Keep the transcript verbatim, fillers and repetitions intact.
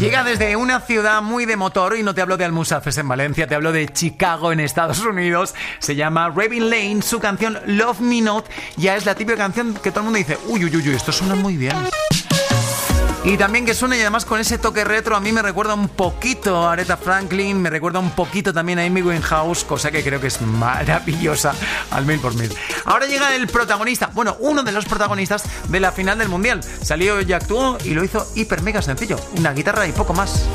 Llega desde una ciudad muy de motor y no te hablo de Almusafes en Valencia, te hablo de Chicago en Estados Unidos. Se llama Raving Lane, su canción Love Me Not ya es la típica canción que todo el mundo dice uy, uy, uy, uy, esto suena muy bien. Y también que suena y además con ese toque retro a mí me recuerda un poquito a Aretha Franklin, me recuerda un poquito también a Amy Winehouse, cosa que creo que es maravillosa al mil por mil. Ahora llega el protagonista, bueno, uno de los protagonistas de la final del Mundial. Salió y actuó y lo hizo hiper mega sencillo, una guitarra y poco más.